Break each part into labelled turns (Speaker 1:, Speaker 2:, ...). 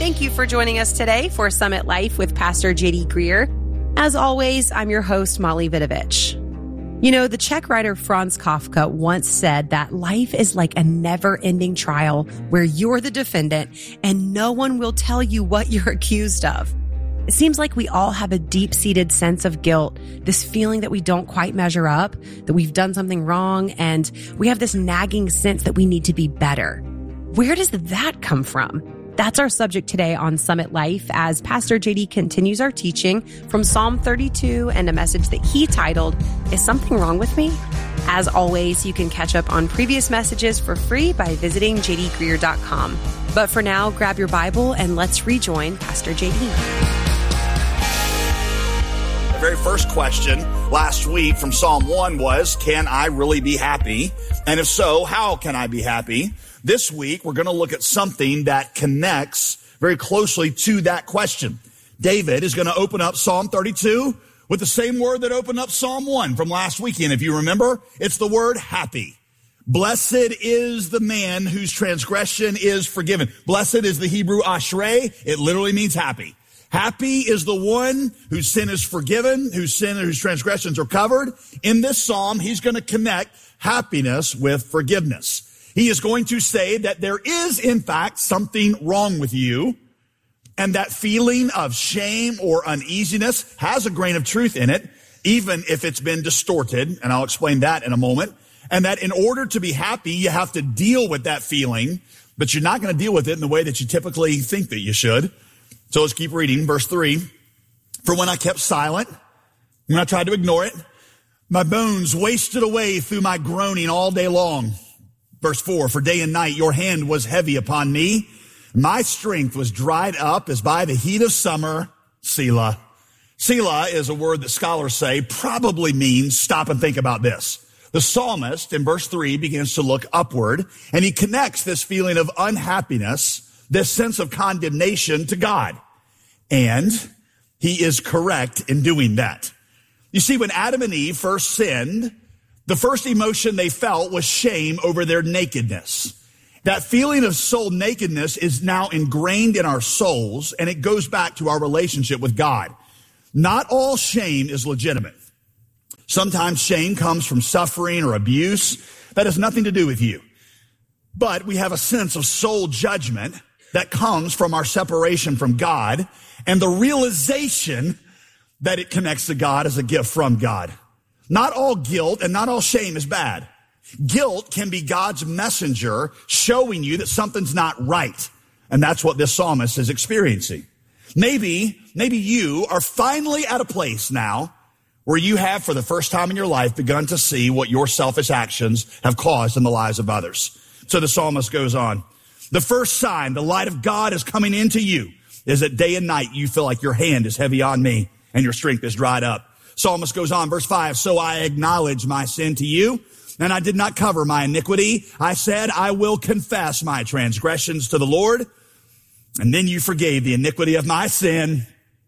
Speaker 1: Thank you for joining us today for Summit Life with Pastor J.D. Greer. As always, I'm your host, Molly Vidovich. You know, the Czech writer Franz Kafka once said that life is like a never-ending trial where you're the defendant and no one will tell you what you're accused of. It seems like we all have a deep-seated sense of guilt, this feeling that we don't quite measure up, that we've done something wrong, and we have this nagging sense that we need to be better. Where does that come from? That's our subject today on Summit Life as Pastor JD continues our teaching from Psalm 32 and a message that he titled, Is Something Wrong With Me? As always, you can catch up on previous messages for free by visiting jdgreer.com. But for now, grab your Bible and let's rejoin Pastor JD.
Speaker 2: The very first question last week from Psalm 1 was, can I really be happy? And if so, how can I be happy? This week, we're going to look at something that connects very closely to that question. David is going to open up Psalm 32 with the same word that opened up Psalm 1 from last weekend. If you remember, it's the word happy. Blessed is the man whose transgression is forgiven. Blessed is the Hebrew ashrei. It literally means happy. Happy is the one whose sin is forgiven, whose transgressions are covered. In this psalm, he's going to connect happiness with forgiveness. He is going to say that there is, in fact, something wrong with you, and that feeling of shame or uneasiness has a grain of truth in it, even if it's been distorted, and I'll explain that in a moment, and that in order to be happy, you have to deal with that feeling, but you're not going to deal with it in the way that you typically think that you should. So let's keep reading, verse 3. For when I kept silent, when I tried to ignore it, my bones wasted away through my groaning all day long. Verse 4, for day and night your hand was heavy upon me. My strength was dried up as by the heat of summer. Selah. Selah is a word that scholars say probably means stop and think about this. The psalmist in verse 3 begins to look upward, and he connects this feeling of unhappiness, this sense of condemnation to God. And he is correct in doing that. You see, when Adam and Eve first sinned, the first emotion they felt was shame over their nakedness. That feeling of soul nakedness is now ingrained in our souls, and it goes back to our relationship with God. Not all shame is legitimate. Sometimes shame comes from suffering or abuse. That has nothing to do with you. But we have a sense of soul judgment that comes from our separation from God and the realization that it connects to God as a gift from God. Not all guilt and not all shame is bad. Guilt can be God's messenger showing you that something's not right. And that's what this psalmist is experiencing. Maybe you are finally at a place now where you have, for the first time in your life, begun to see what your selfish actions have caused in the lives of others. So the psalmist goes on. The first sign the light of God is coming into you is that day and night you feel like your hand is heavy on me and your strength is dried up. Psalmist goes on, verse 5, so I acknowledge my sin to you, and I did not cover my iniquity. I said, I will confess my transgressions to the Lord, and then you forgave the iniquity of my sin.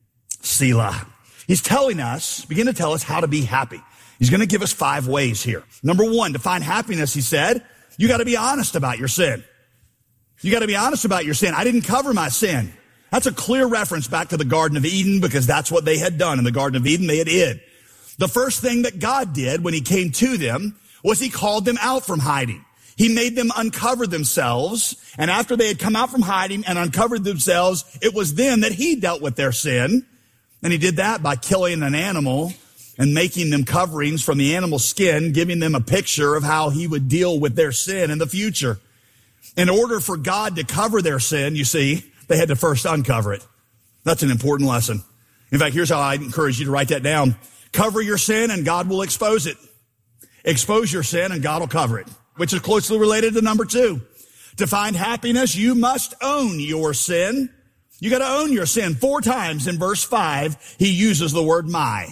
Speaker 2: Selah. He's begin to tell us how to be happy. He's going to give us 5 ways here. Number 1, to find happiness, he said, you got to be honest about your sin. You got to be honest about your sin. I didn't cover my sin. That's a clear reference back to the Garden of Eden because that's what they had done in the Garden of Eden. They had hid. The first thing that God did when he came to them was he called them out from hiding. He made them uncover themselves. And after they had come out from hiding and uncovered themselves, it was then that he dealt with their sin. And he did that by killing an animal and making them coverings from the animal skin, giving them a picture of how he would deal with their sin in the future. In order for God to cover their sin, you see, they had to first uncover it. That's an important lesson. In fact, here's how I encourage you to write that down. Cover your sin and God will expose it. Expose your sin and God will cover it, which is closely related to number 2. To find happiness, you must own your sin. You got to own your sin. 4 times in verse 5, he uses the word my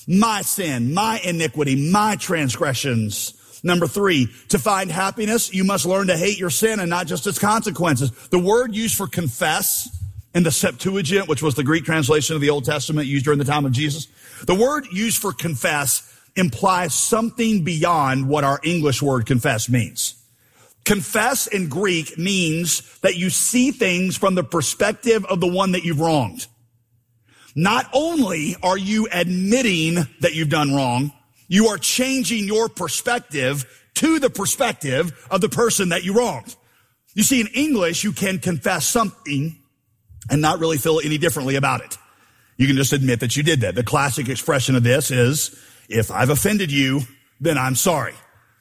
Speaker 2: sin, my iniquity, my transgressions. Number 3, to find happiness, you must learn to hate your sin and not just its consequences. The word used for confess in the Septuagint, which was the Greek translation of the Old Testament used during the time of Jesus, the word used for confess implies something beyond what our English word confess means. Confess in Greek means that you see things from the perspective of the one that you've wronged. Not only are you admitting that you've done wrong, you are changing your perspective to the perspective of the person that you wronged. You see, in English, you can confess something and not really feel any differently about it. You can just admit that you did that. The classic expression of this is, if I've offended you, then I'm sorry.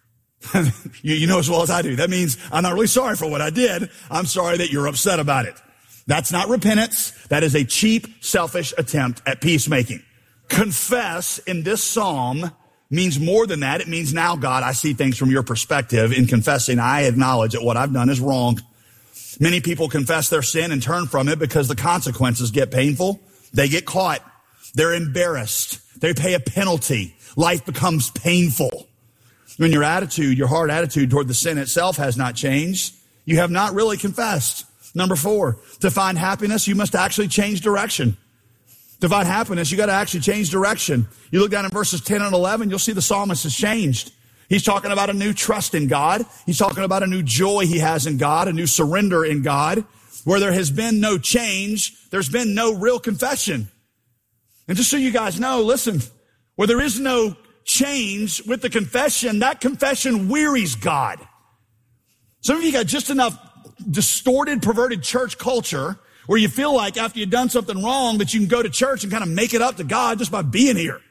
Speaker 2: You know as well as I do. That means I'm not really sorry for what I did. I'm sorry that you're upset about it. That's not repentance. That is a cheap, selfish attempt at peacemaking. Confess in this psalm means more than that. It means, now, God, I see things from your perspective. In confessing, I acknowledge that what I've done is wrong. Many people confess their sin and turn from it because the consequences get painful. They get caught. They're embarrassed. They pay a penalty. Life becomes painful. When your attitude, your hard attitude toward the sin itself has not changed, you have not really confessed. Number 4, to find happiness, you must actually change direction. To find happiness, you got to actually change direction. You look down in verses 10 and 11, you'll see the psalmist has changed. He's talking about a new trust in God. He's talking about a new joy he has in God, a new surrender in God. Where there has been no change, there's been no real confession. And just so you guys know, listen, where there is no change with the confession, that confession wearies God. Some of you got just enough distorted, perverted church culture where you feel like after you've done something wrong that you can go to church and kind of make it up to God just by being here.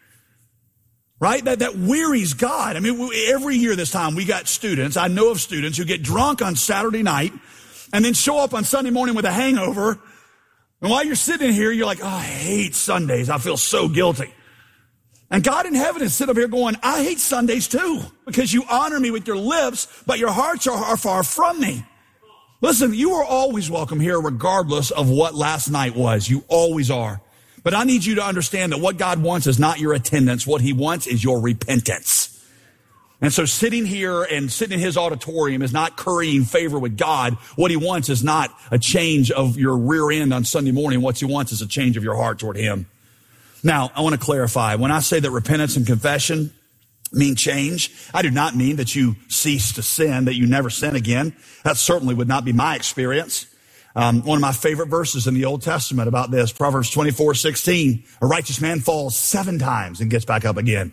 Speaker 2: Right? That wearies God. I mean, every year this time we got students, I know of students who get drunk on Saturday night and then show up on Sunday morning with a hangover. And while you're sitting here, you're like, oh, I hate Sundays. I feel so guilty. And God in heaven is sitting up here going, I hate Sundays too, because you honor me with your lips, but your hearts are far from me. Listen, you are always welcome here regardless of what last night was. You always are. But I need you to understand that what God wants is not your attendance. What he wants is your repentance. And so sitting here and sitting in his auditorium is not currying favor with God. What he wants is not a change of your rear end on Sunday morning. What he wants is a change of your heart toward him. Now, I want to clarify. When I say that repentance and confession mean change, I do not mean that you cease to sin, that you never sin again. That certainly would not be my experience. One of my favorite verses in the Old Testament about this, Proverbs 24:16, a righteous man falls 7 times and gets back up again.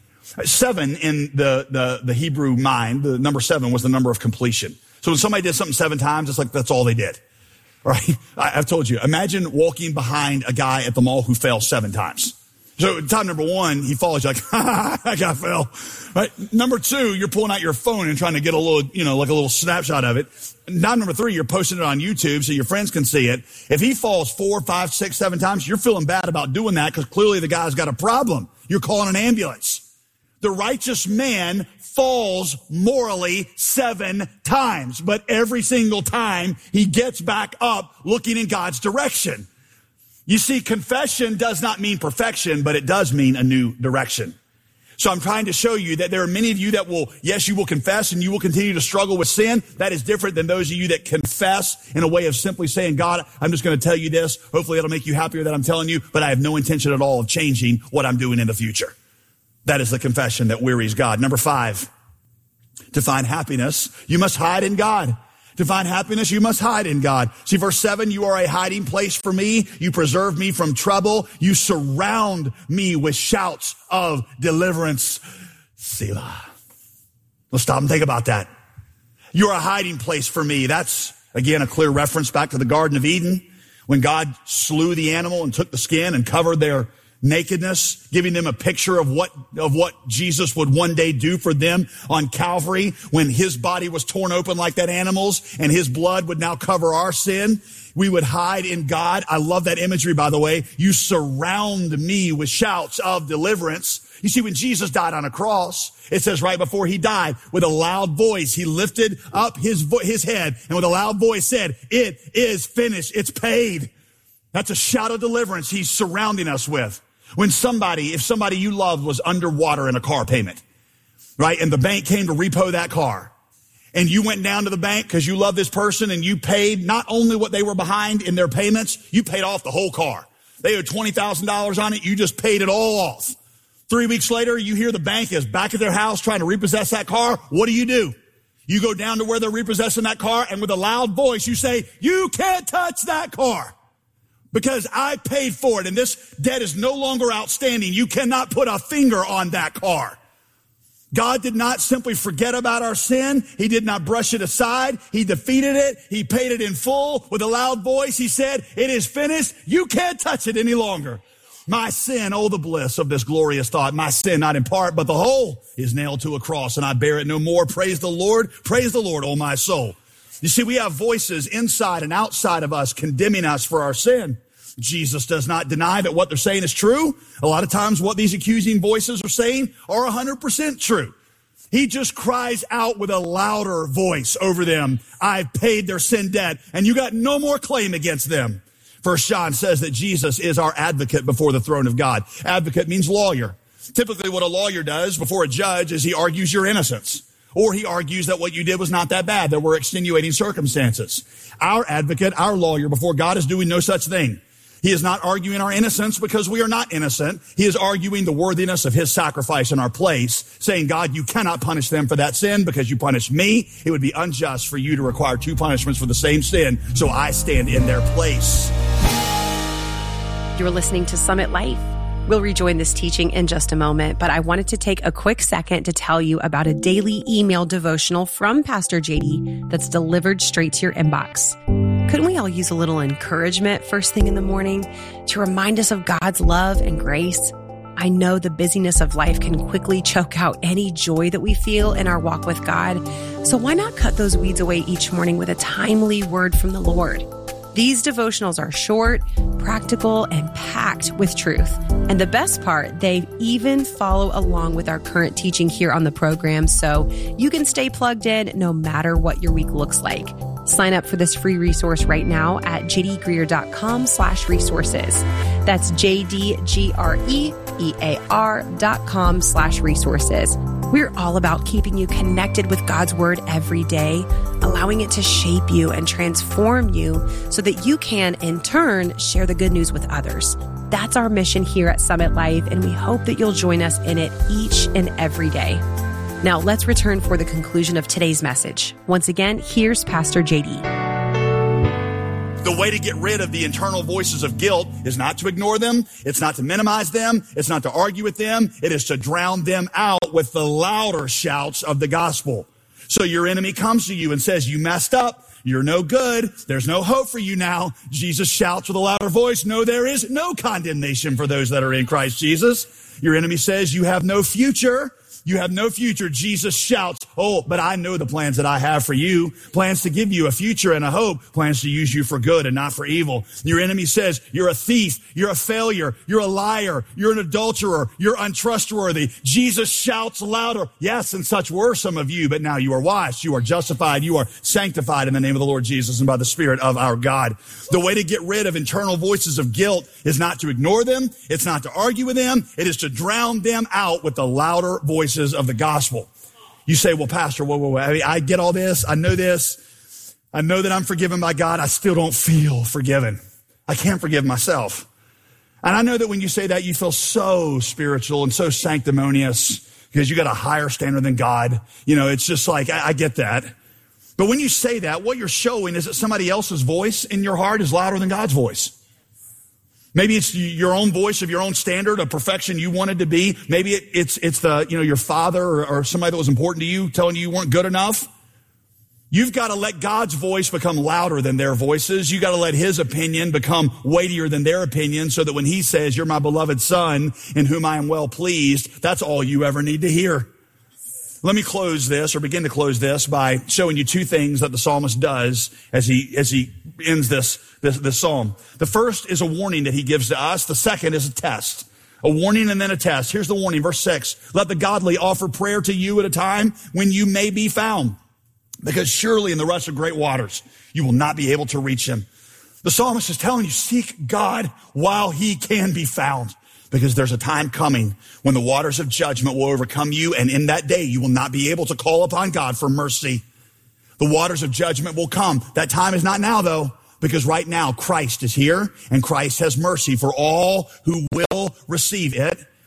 Speaker 2: 7 in the Hebrew mind, the number 7 was the number of completion. So when somebody did something 7 times, it's like that's all they did. Right? I've told you, imagine walking behind a guy at the mall who fell 7 times. So time number 1, he falls, you're like, that guy fell. Right? Number 2, you're pulling out your phone and trying to get a little, like a little snapshot of it. Now number 3, you're posting it on YouTube so your friends can see it. If he falls 4, 5, 6, 7 times, you're feeling bad about doing that because clearly the guy's got a problem. You're calling an ambulance. The righteous man falls morally 7 times, but every single time he gets back up looking in God's direction. You see, confession does not mean perfection, but it does mean a new direction. So I'm trying to show you that there are many of you that you will confess and you will continue to struggle with sin. That is different than those of you that confess in a way of simply saying, God, I'm just going to tell you this. Hopefully it'll make you happier that I'm telling you, but I have no intention at all of changing what I'm doing in the future. That is the confession that wearies God. Number 5, to find happiness, you must hide in God. To find happiness, you must hide in God. See, verse 7, you are a hiding place for me. You preserve me from trouble. You surround me with shouts of deliverance. Selah. Let's stop and think about that. You're a hiding place for me. That's, again, a clear reference back to the Garden of Eden when God slew the animal and took the skin and covered their nakedness, giving them a picture of what Jesus would one day do for them on Calvary when his body was torn open like that animal's and his blood would now cover our sin. We would hide in God. I love that imagery, by the way. You surround me with shouts of deliverance. You see, when Jesus died on a cross, it says right before he died, with a loud voice, he lifted up his head and with a loud voice said, "It is finished. It's paid." That's a shout of deliverance he's surrounding us with. If somebody you loved was underwater in a car payment, right? And the bank came to repo that car and you went down to the bank because you love this person and you paid not only what they were behind in their payments, you paid off the whole car. They owed $20,000 on it. You just paid it all off. 3 weeks later, you hear the bank is back at their house trying to repossess that car. What do? You go down to where they're repossessing that car, and with a loud voice, you say, you can't touch that car because I paid for it, and this debt is no longer outstanding. You cannot put a finger on that car. God did not simply forget about our sin. He did not brush it aside. He defeated it. He paid it in full. With a loud voice, he said, it is finished. You can't touch it any longer. My sin, oh, the bliss of this glorious thought. My sin, not in part, but the whole, is nailed to a cross, and I bear it no more. Praise the Lord, oh my soul. You see, we have voices inside and outside of us condemning us for our sin. Jesus does not deny that what they're saying is true. A lot of times what these accusing voices are saying are 100% true. He just cries out with a louder voice over them, I've paid their sin debt, and you got no more claim against them. 1 John says that Jesus is our advocate before the throne of God. Advocate means lawyer. Typically what a lawyer does before a judge is he argues your innocence. Or he argues that what you did was not that bad. There were extenuating circumstances. Our advocate, our lawyer before God is doing no such thing. He is not arguing our innocence because we are not innocent. He is arguing the worthiness of his sacrifice in our place, saying, God, you cannot punish them for that sin because you punished me. It would be unjust for you to require two punishments for the same sin, so I stand in their place.
Speaker 1: You're listening to Summit Life. We'll rejoin this teaching in just a moment, but I wanted to take a quick second to tell you about a daily email devotional from Pastor JD that's delivered straight to your inbox. Couldn't we all use a little encouragement first thing in the morning to remind us of God's love and grace? I know the busyness of life can quickly choke out any joy that we feel in our walk with God. So why not cut those weeds away each morning with a timely word from the Lord? These devotionals are short, practical, and packed with truth. And the best part, they even follow along with our current teaching here on the program, so you can stay plugged in no matter what your week looks like. Sign up for this free resource right now at jdgreer.com/resources. That's jdgreer.com/resources. We're all about keeping you connected with God's Word every day, allowing it to shape you and transform you so that you can, in turn, share the good news with others. That's our mission here at Summit Life, and we hope that you'll join us in it each and every day. Now, let's return for the conclusion of today's message. Once again, here's Pastor JD.
Speaker 2: The way to get rid of the internal voices of guilt is not to ignore them. It's not to minimize them. It's not to argue with them. It is to drown them out with the louder shouts of the gospel. So your enemy comes to you and says, you messed up. You're no good. There's no hope for you now. Jesus shouts with a louder voice, no, there is no condemnation for those that are in Christ Jesus. Your enemy says, you have no future. You have no future. Jesus shouts, oh, but I know the plans that I have for you. Plans to give you a future and a hope. Plans to use you for good and not for evil. Your enemy says, you're a thief. You're a failure. You're a liar. You're an adulterer. You're untrustworthy. Jesus shouts louder. Yes, and such were some of you, but now you are washed. You are justified. You are sanctified in the name of the Lord Jesus and by the Spirit of our God. The way to get rid of internal voices of guilt is not to ignore them. It's not to argue with them. It is to drown them out with the louder voices of the gospel. You say, well, Pastor, whoa. I get all this. I know this. I know that I'm forgiven by God. I still don't feel forgiven. I can't forgive myself. And I know that when you say that, you feel so spiritual and so sanctimonious because you got a higher standard than God. You know, it's just like, I get that. But when you say that, what you're showing is that somebody else's voice in your heart is louder than God's voice. Maybe it's your own voice of your own standard of perfection you wanted to be. Maybe it's the, your father or somebody that was important to you telling you weren't good enough. You've got to let God's voice become louder than their voices. You've got to let his opinion become weightier than their opinion so that when he says, you're my beloved son in whom I am well pleased, that's all you ever need to hear. Let me close this or begin to close this by showing you two things that the psalmist does as he ends this psalm. The first is a warning that he gives to us. The second is a test. A warning and then a test. Here's the warning, verse 6. Let the godly offer prayer to you at a time when you may be found, because surely in the rush of great waters you will not be able to reach him. The psalmist is telling you, seek God while he can be found. Because there's a time coming when the waters of judgment will overcome you, and in that day you will not be able to call upon God for mercy. The waters of judgment will come. That time is not now, though, because right now Christ is here, and Christ has mercy for all who will receive it.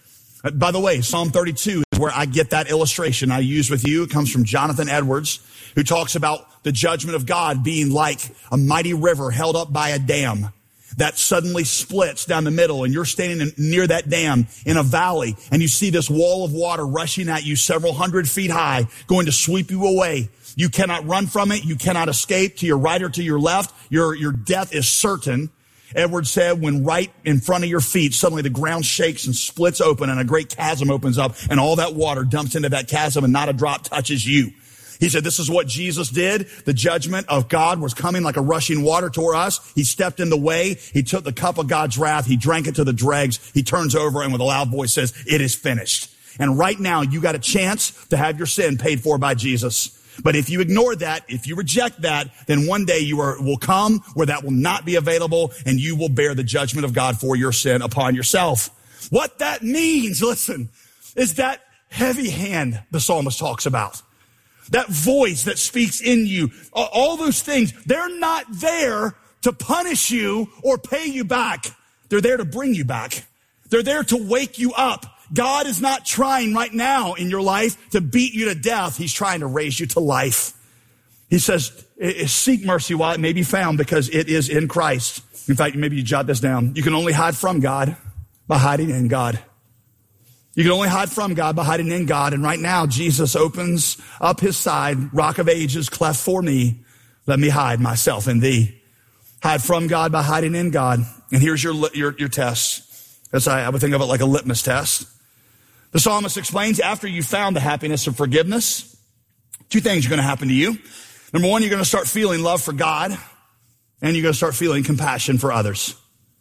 Speaker 2: By the way, Psalm 32 is where I get that illustration I use with you. It comes from Jonathan Edwards, who talks about the judgment of God being like a mighty river held up by a dam that suddenly splits down the middle, and you're standing near that dam in a valley, and you see this wall of water rushing at you several hundred feet high, going to sweep you away. You cannot run from it. You cannot escape to your right or to your left. Your death is certain. Edwards said, when right in front of your feet, suddenly the ground shakes and splits open and a great chasm opens up and all that water dumps into that chasm and not a drop touches you. He said, this is what Jesus did. The judgment of God was coming like a rushing water toward us. He stepped in the way. He took the cup of God's wrath. He drank it to the dregs. He turns over and with a loud voice says, it is finished. And right now you got a chance to have your sin paid for by Jesus. But if you ignore that, if you reject that, then one day will come where that will not be available and you will bear the judgment of God for your sin upon yourself. What that means, listen, is that heavy hand the psalmist talks about. That voice that speaks in you, all those things, they're not there to punish you or pay you back. They're there to bring you back. They're there to wake you up. God is not trying right now in your life to beat you to death. He's trying to raise you to life. He says, seek mercy while it may be found because it is in Christ. In fact, maybe you jot this down. You can only hide from God by hiding in God. You can only hide from God by hiding in God. And right now, Jesus opens up his side, rock of ages, cleft for me. Let me hide myself in thee. Hide from God by hiding in God. And here's your test. As I would think of it like a litmus test. The psalmist explains after you found the happiness of forgiveness, two things are going to happen to you. Number one, you're going to start feeling love for God, and you're going to start feeling compassion for others.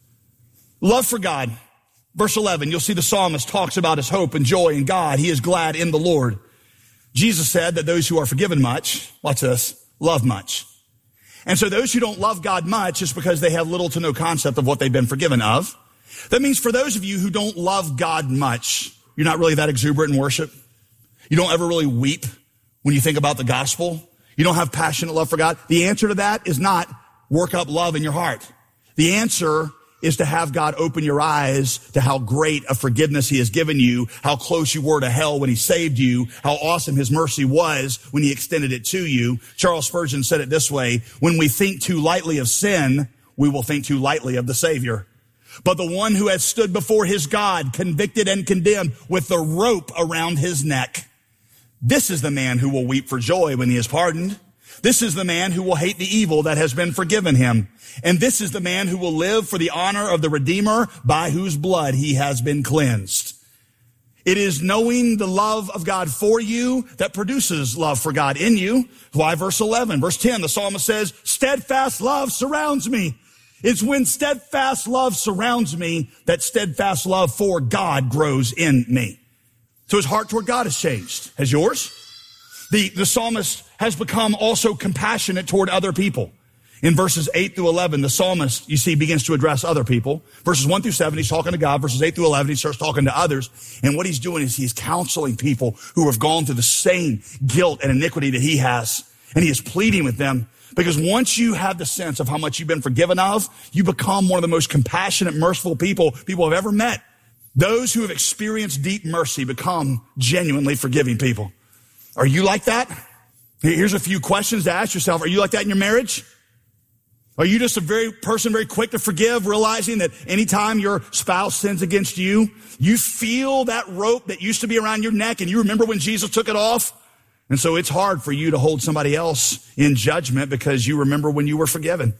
Speaker 2: Love for God. Verse 11, you'll see the psalmist talks about his hope and joy in God. He is glad in the Lord. Jesus said that those who are forgiven much, watch this, love much. And so those who don't love God much is because they have little to no concept of what they've been forgiven of. That means for those of you who don't love God much, you're not really that exuberant in worship. You don't ever really weep when you think about the gospel. You don't have passionate love for God. The answer to that is not work up love in your heart. The answer is to have God open your eyes to how great a forgiveness he has given you, how close you were to hell when he saved you, how awesome his mercy was when he extended it to you. Charles Spurgeon said it this way, when we think too lightly of sin, we will think too lightly of the Savior. But the one who has stood before his God, convicted and condemned with the rope around his neck, this is the man who will weep for joy when he is pardoned. This is the man who will hate the evil that has been forgiven him. And this is the man who will live for the honor of the Redeemer by whose blood he has been cleansed. It is knowing the love of God for you that produces love for God in you. Why verse 11? Verse 10, the psalmist says, steadfast love surrounds me. It's when steadfast love surrounds me that steadfast love for God grows in me. So his heart toward God has changed. Has yours? The psalmist has become also compassionate toward other people. In verses 8 through 11, the psalmist, you see, begins to address other people. Verses 1 through 7, he's talking to God. Verses 8 through 11, he starts talking to others. And what he's doing is he's counseling people who have gone through the same guilt and iniquity that he has. And he is pleading with them. Because once you have the sense of how much you've been forgiven of, you become one of the most compassionate, merciful people have ever met. Those who have experienced deep mercy become genuinely forgiving people. Are you like that? Here's a few questions to ask yourself. Are you like that in your marriage? Are you just a very quick to forgive, realizing that anytime your spouse sins against you, you feel that rope that used to be around your neck and you remember when Jesus took it off? And so it's hard for you to hold somebody else in judgment because you remember when you were forgiven.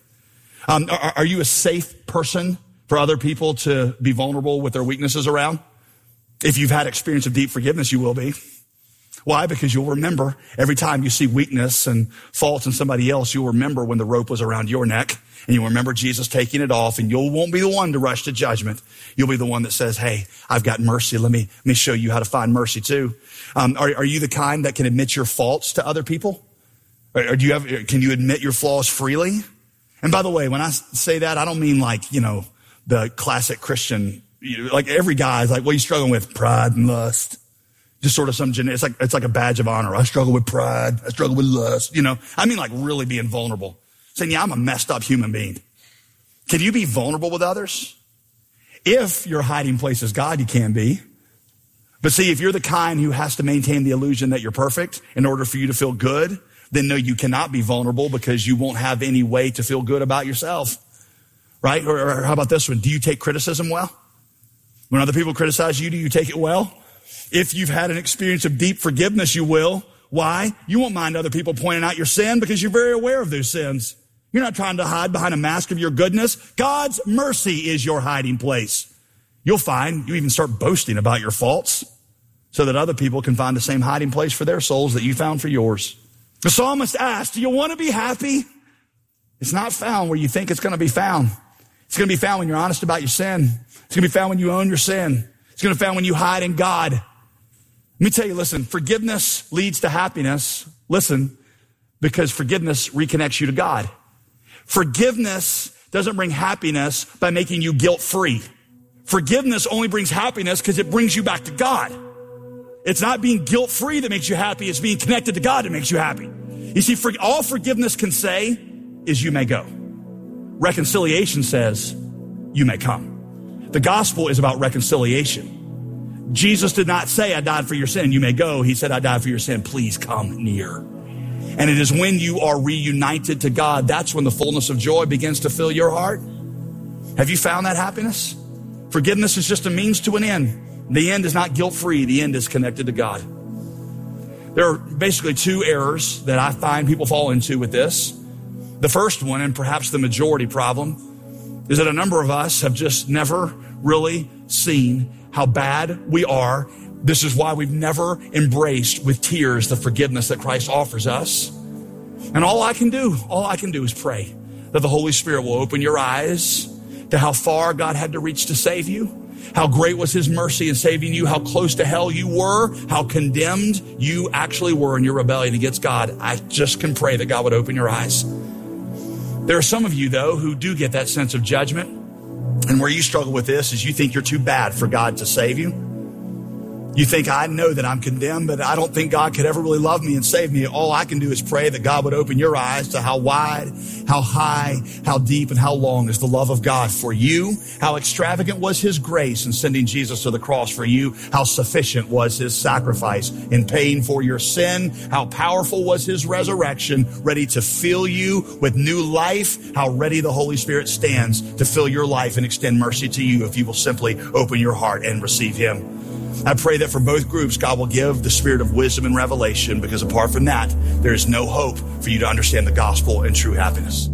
Speaker 2: Are you a safe person for other people to be vulnerable with their weaknesses around? If you've had experience of deep forgiveness, you will be. Why? Because you'll remember every time you see weakness and faults in somebody else, you'll remember when the rope was around your neck and you'll remember Jesus taking it off and you won't be the one to rush to judgment. You'll be the one that says, hey, I've got mercy. Let me show you how to find mercy too. Are you the kind that can admit your faults to other people? Or can you admit your flaws freely? And by the way, when I say that, I don't mean like, the classic Christian, like every guy's like, what are you struggling with? Pride and lust. Just sort of it's like a badge of honor. I struggle with pride. I struggle with lust. I mean like really being vulnerable. Saying, yeah, I'm a messed up human being. Can you be vulnerable with others? If your hiding place is God, you can be. But see, if you're the kind who has to maintain the illusion that you're perfect in order for you to feel good, then no, you cannot be vulnerable because you won't have any way to feel good about yourself, right? Or how about this one? Do you take criticism well? When other people criticize you, do you take it well? If you've had an experience of deep forgiveness, you will. Why? You won't mind other people pointing out your sin because you're very aware of those sins. You're not trying to hide behind a mask of your goodness. God's mercy is your hiding place. You'll find you even start boasting about your faults so that other people can find the same hiding place for their souls that you found for yours. The psalmist asked, do you want to be happy? It's not found where you think it's going to be found. It's going to be found when you're honest about your sin. It's going to be found when you own your sin. It's going to be found when you hide in God. Let me tell you, listen, forgiveness leads to happiness. Listen, because forgiveness reconnects you to God. Forgiveness doesn't bring happiness by making you guilt-free. Forgiveness only brings happiness because it brings you back to God. It's not being guilt-free that makes you happy. It's being connected to God that makes you happy. You see, all forgiveness can say is you may go. Reconciliation says you may come. The gospel is about reconciliation. Jesus did not say, I died for your sin, you may go. He said, I died for your sin, please come near. And it is when you are reunited to God, that's when the fullness of joy begins to fill your heart. Have you found that happiness? Forgiveness is just a means to an end. The end is not guilt-free. The end is connected to God. There are basically two errors that I find people fall into with this. The first one, and perhaps the majority problem, is that a number of us have just never really seen how bad we are. This is why we've never embraced with tears the forgiveness that Christ offers us. And all I can do is pray that the Holy Spirit will open your eyes to how far God had to reach to save you, how great was his mercy in saving you, how close to hell you were, how condemned you actually were in your rebellion against God. I just can pray that God would open your eyes. There are some of you, though, who do get that sense of judgment. And where you struggle with this is you think you're too bad for God to save you. You think, I know that I'm condemned, but I don't think God could ever really love me and save me. All I can do is pray that God would open your eyes to how wide, how high, how deep, and how long is the love of God for you, how extravagant was his grace in sending Jesus to the cross for you, how sufficient was his sacrifice in paying for your sin, how powerful was his resurrection, ready to fill you with new life, how ready the Holy Spirit stands to fill your life and extend mercy to you if you will simply open your heart and receive him. I pray that for both groups, God will give the spirit of wisdom and revelation, because apart from that, there is no hope for you to understand the gospel and true happiness.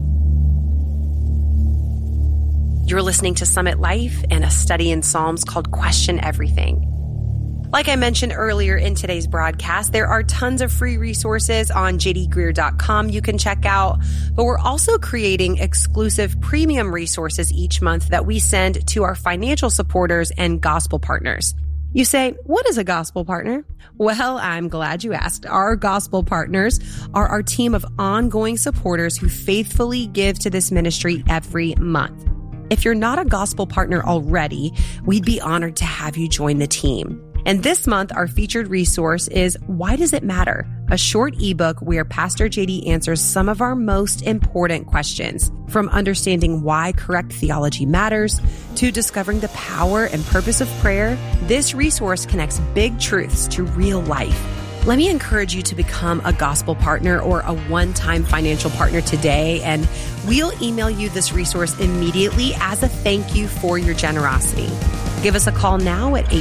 Speaker 1: You're listening to Summit Life and a study in Psalms called Question Everything. Like I mentioned earlier in today's broadcast, there are tons of free resources on jdgreear.com you can check out, but we're also creating exclusive premium resources each month that we send to our financial supporters and gospel partners. You say, what is a gospel partner? Well, I'm glad you asked. Our gospel partners are our team of ongoing supporters who faithfully give to this ministry every month. If you're not a gospel partner already, we'd be honored to have you join the team. And this month, our featured resource is Why Does It Matter? A short ebook where Pastor JD answers some of our most important questions, from understanding why correct theology matters to discovering the power and purpose of prayer. This resource connects big truths to real life. Let me encourage you to become a gospel partner or a one-time financial partner today, and we'll email you this resource immediately as a thank you for your generosity. Give us a call now at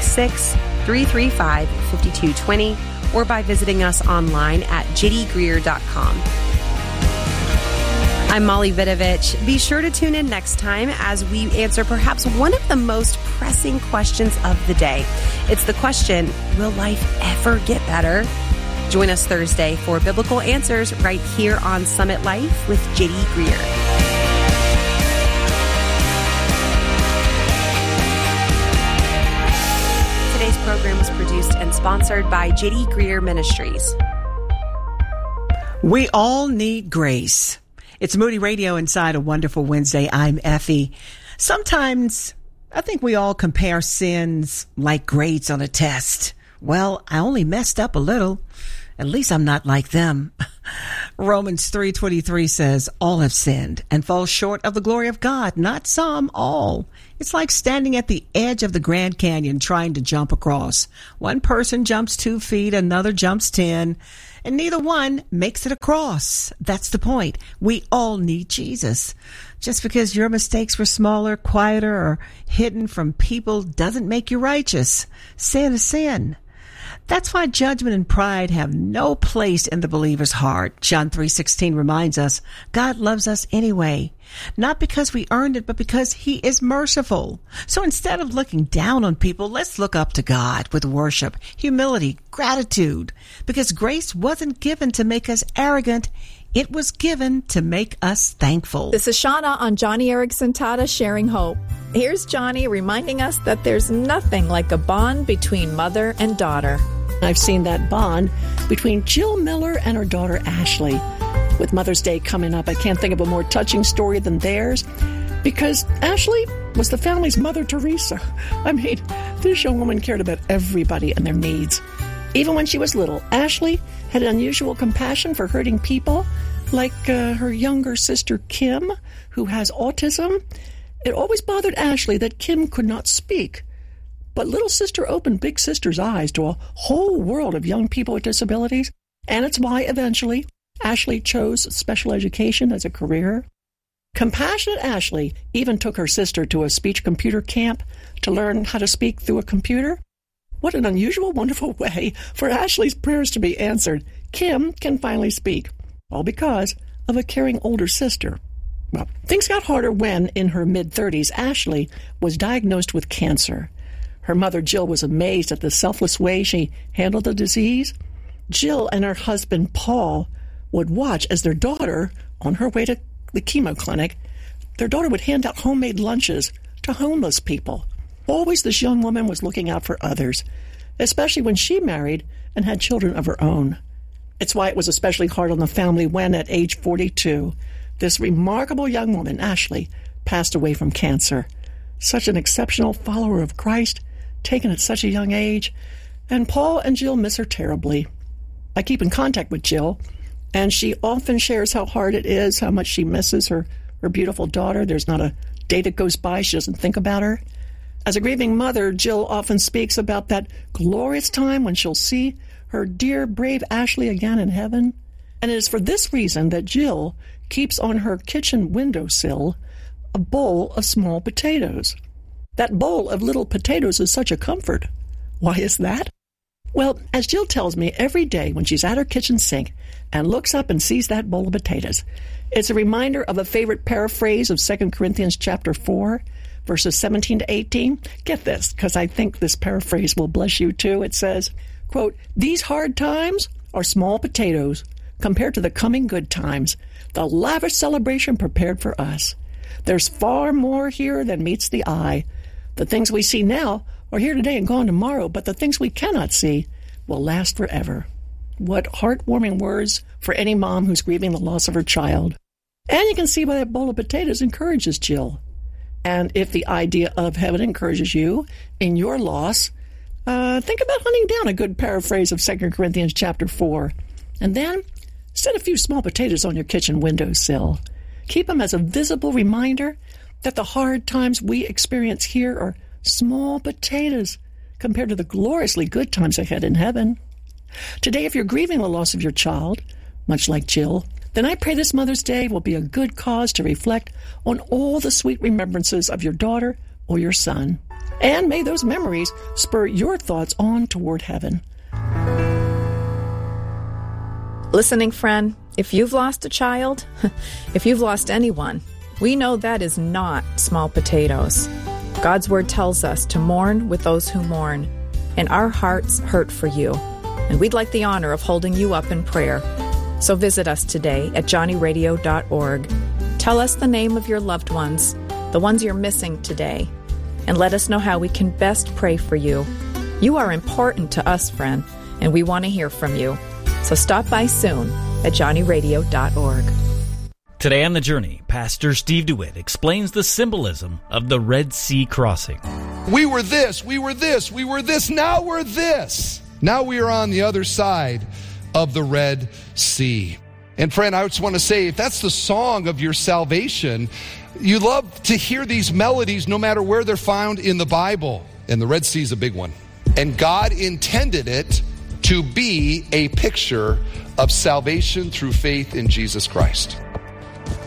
Speaker 1: 866-335-5220 or by visiting us online at jdgreear.com. I'm Molly Vidovich. Be sure to tune in next time as we answer perhaps one of the most pressing questions of the day. It's the question, will life ever get better? Join us Thursday for biblical answers right here on Summit Life with JD Greear. Today's program was produced and sponsored by JD Greear Ministries.
Speaker 3: We all need grace. It's Moody Radio inside a wonderful Wednesday. I'm Effie. Sometimes I think we all compare sins like grades on a test. Well, I only messed up a little, At least I'm not like them. Romans 3:23 says, all have sinned and fall short of the glory of God, not some, all. It's like standing at the edge of the Grand Canyon trying to jump across. One person jumps 2 feet, another jumps 10, and neither one makes it across. That's the point. We all need Jesus. Just because your mistakes were smaller, quieter, or hidden from people doesn't make you righteous. Sin is sin. That's why judgment and pride have no place in the believer's heart. John 3:16 reminds us God loves us anyway, not because we earned it, but because he is merciful. So instead of looking down on people, let's look up to God with worship, humility, gratitude, because grace wasn't given to make us arrogant. It was given to make us thankful.
Speaker 4: This is Shauna on Johnny Erickson Tata Sharing Hope. Here's Johnny reminding us that there's nothing like a bond between mother and daughter.
Speaker 5: I've seen that bond between Jill Miller and her daughter Ashley. With Mother's Day coming up, I can't think of a more touching story than theirs, because Ashley was the family's Mother Teresa. I mean, this young woman cared about everybody and their needs. Even when she was little, Ashley had unusual compassion for hurting people, like her younger sister Kim, who has autism. It always bothered Ashley that Kim could not speak. But little sister opened big sister's eyes to a whole world of young people with disabilities, and it's why eventually Ashley chose special education as a career. Compassionate Ashley even took her sister to a speech-computer camp to learn how to speak through a computer. What an unusual, wonderful way for Ashley's prayers to be answered. Kim can finally speak, all because of a caring older sister. Well, things got harder when, in her mid-30s, Ashley was diagnosed with cancer. Her mother, Jill, was amazed at the selfless way she handled the disease. Jill and her husband, Paul, would watch as their daughter, on her way to the chemo clinic, their daughter would hand out homemade lunches to homeless people. Always this young woman was looking out for others, especially when she married and had children of her own. It's why it was especially hard on the family when, at age 42, this remarkable young woman, Ashley, passed away from cancer. Such an exceptional follower of Christ, taken at such a young age, and Paul and Jill miss her terribly. I keep in contact with Jill, and she often shares how hard it is, how much she misses her beautiful daughter. There's not a day that goes by she doesn't think about her. As a grieving mother, Jill often speaks about that glorious time when she'll see her dear, brave Ashley again in heaven. And it is for this reason that Jill keeps on her kitchen windowsill a bowl of small potatoes. That bowl of little potatoes is such a comfort. Why is that? Well, as Jill tells me every day when she's at her kitchen sink and looks up and sees that bowl of potatoes, it's a reminder of a favorite paraphrase of 2 Corinthians chapter 4, verses 17 to 18. Get this, because I think this paraphrase will bless you too. It says, quote, "These hard times are small potatoes compared to the coming good times, the lavish celebration prepared for us. There's far more here than meets the eye. The things we see now are here today and gone tomorrow, but the things we cannot see will last forever." What heartwarming words for any mom who's grieving the loss of her child. And you can see why that bowl of potatoes encourages Jill. And if the idea of heaven encourages you in your loss, think about hunting down a good paraphrase of 2 Corinthians chapter 4. And then set a few small potatoes on your kitchen windowsill. Keep them as a visible reminder that the hard times we experience here are small potatoes compared to the gloriously good times ahead in heaven. Today, if you're grieving the loss of your child, much like Jill, then I pray this Mother's Day will be a good cause to reflect on all the sweet remembrances of your daughter or your son. And may those memories spur your thoughts on toward heaven.
Speaker 4: Listening friend, if you've lost a child, if you've lost anyone, we know that is not small potatoes. God's word tells us to mourn with those who mourn, and our hearts hurt for you. And we'd like the honor of holding you up in prayer. So visit us today at johnnyradio.org. Tell us the name of your loved ones, the ones you're missing today, and let us know how we can best pray for you. You are important to us, friend, and we want to hear from you. So stop by soon at johnnyradio.org.
Speaker 6: Today on The Journey, Pastor Steve DeWitt explains the symbolism of the Red Sea crossing.
Speaker 7: We were this, we were this, we were this, now we're this. Now we are on the other side of the Red Sea. And friend, I just want to say, if that's the song of your salvation, you love to hear these melodies no matter where they're found in the Bible. And the Red Sea is a big one. And God intended it to be a picture of salvation through faith in Jesus Christ.